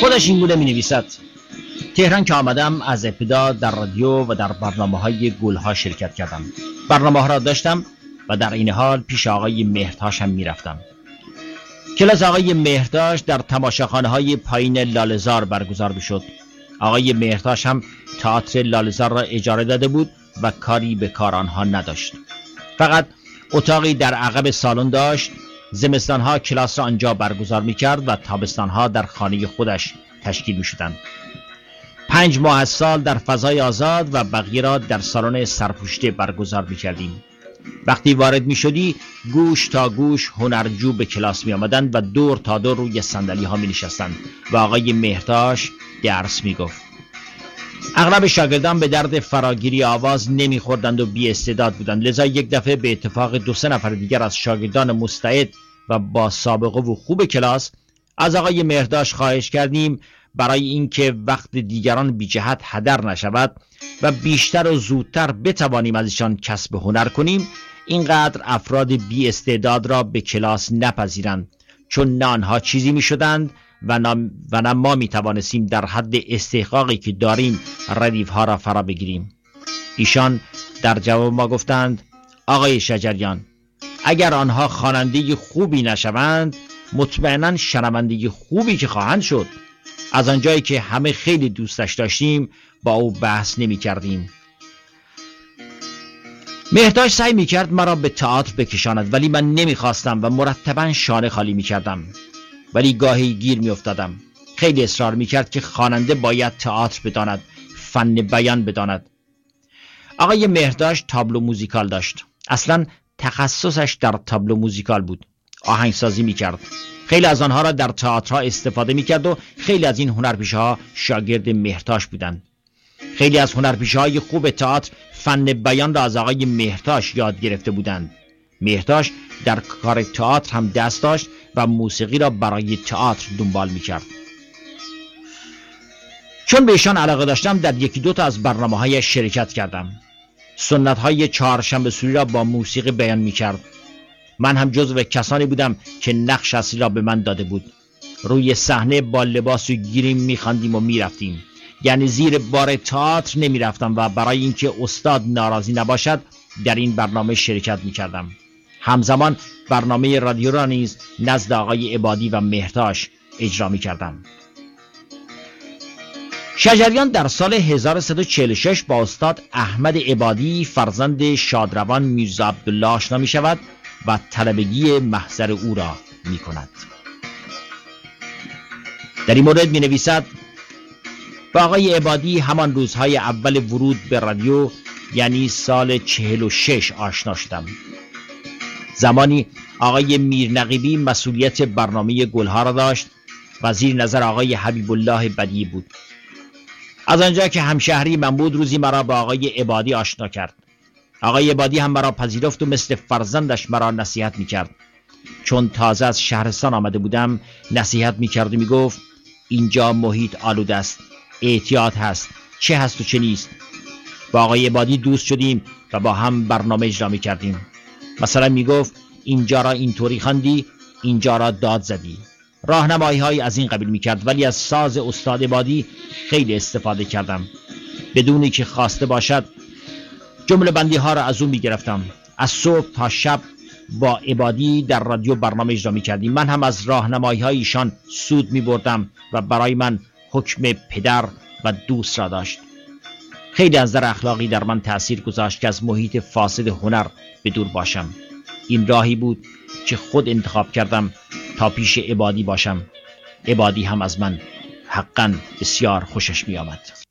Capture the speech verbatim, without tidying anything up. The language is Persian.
خودش اینگونه می نویسد: تهران که آمدم از ابتدا در رادیو و در برنامه های گلها شرکت کردم. برنامه ها را داشتم و در این حال پیش آقای مهرتاش هم می رفتم. کلاس آقای مهرتاش در تماشاخانه های پایین لاله‌زار برگزار می شد. آقای مهرتاش هم تئاتر لاله‌زار را اجاره داده بود و کاری به کار آنها نداشت. فقط اتاقی در عقب سالن داشت. زمستانها کلاس را آنجا برگزار می کرد و تابستانها در خانه خودش تشکیل می شدند. پنج ماه از سال در فضای آزاد و بقیه را در سالن سرپوشیده برگزار می کردیم. وقتی وارد می شدی گوش تا گوش هنرجو به کلاس می آمدند و دور تا دور روی صندلی ها می نشستند و آقای مهرتاش درس می گفت. اغلب شاگردان به درد فراگیری آواز نمی خوردند و بی استعداد بودند، لذا یک دفعه به اتفاق دو سه نفر دیگر از شاگردان مستعد و با سابقه و خوب کلاس از آقای مهرتاش خواهش کردیم برای اینکه وقت دیگران بی جهت هدر نشود و بیشتر و زودتر بتوانیم از ایشان کسب هنر کنیم، اینقدر افراد بی استعداد را به کلاس نپذیرند، چون نه آنها چیزی می شدند و نه, و نه ما می توانستیم در حد استحقاقی که داریم ردیف ها را فرا بگیریم. ایشان در جواب ما گفتند: آقای شجریان، اگر آنها خواننده خوبی نشوند مطمئنا شنونده خوبی که خواهند شد. از آنجایی که همه خیلی دوستش داشتیم با او بحث نمی کردیم. مهرتاش سعی می کرد مرا به تئاتر بکشاند ولی من نمی خواستم و مرتبا شانه خالی می کردم، ولی گاهی گیر می افتادم. خیلی اصرار می کرد که خواننده باید تئاتر بداند، فن بیان بداند. آقای مهرتاش تابلو موزیکال داشت. اصلا تخصصش در تابلو موزیکال بود. آهنگسازی می کرد. خیلی از آنها را در تئاترها استفاده می کرد و خیلی از این هنرپیشه‌ها شاگرد مهرتاش بودند. خیلی از هنرپیشه‌های خوب تئاتر فن بیان را از آقای مهرتاش یاد گرفته بودند. مهرتاش در کار تئاتر هم دست داشت و موسیقی را برای تئاتر دنبال می کرد. چون به ایشان علاقه داشتم در یکی دو تا از برنامه‌های شرکت کردم. سنت‌های چهارشنبه سوری را با موسیقی بیان می کرد. من هم جزو کسانی بودم که نقش اصلی را به من داده بود. روی صحنه با لباس و گریم می‌خواندیم و می‌رفتیم. یعنی زیر بار تئاتر نمی‌رفتم و برای اینکه استاد ناراضی نباشد در این برنامه شرکت می‌کردم. همزمان برنامه رادیو را نیز نزد آقای عبادی و مهرتاش اجرا می‌کردم. شجریان در سال هزار و سیصد و چهل و شش با استاد احمد عبادی فرزند شادروان میرزا عبدالله آشنا می‌شود و طلبگی محضر او را می کند. در این مورد می نویسد: با آقای عبادی همان روزهای اول ورود به رادیو یعنی سال چهل و شش آشنا شدم. زمانی آقای میرنقیبی مسئولیت برنامه گلها را داشت و زیر نظر آقای حبیب الله بدیعی بود. از آنجا که همشهری من بود روزی مرا با آقای عبادی آشنا کرد. آقای عبادی هم مرا پذیرفت و مثل فرزندش مرا نصیحت میکرد. چون تازه از شهرستان آمده بودم نصیحت میکرد و میگفت: اینجا محیط آلوده است، احتیاط هست، چه هست و چه نیست. با آقای عبادی دوست شدیم و با هم برنامه اجرا میکردیم. مثلا میگفت: اینجا را اینطوری خواندی، اینجا را داد زدی. راهنمایی های از این قبیل میکرد، ولی از ساز استاد عبادی خیلی استفاده کردم. بدونی که خواسته باشد جمله بندی ها را از او می گرفتم. از صبح تا شب با عبادی در رادیو برنامه اجرا می کردیم. من هم از راهنمایی های ایشان سود می بردم و برای من حکم پدر و دوست را داشت. خیلی از نظر اخلاقی در من تأثیر گذاشت که از محیط فاسد هنر به دور باشم. این راهی بود که خود انتخاب کردم تا پیش عبادی باشم. عبادی هم از من حقاً بسیار خوشش می آمد.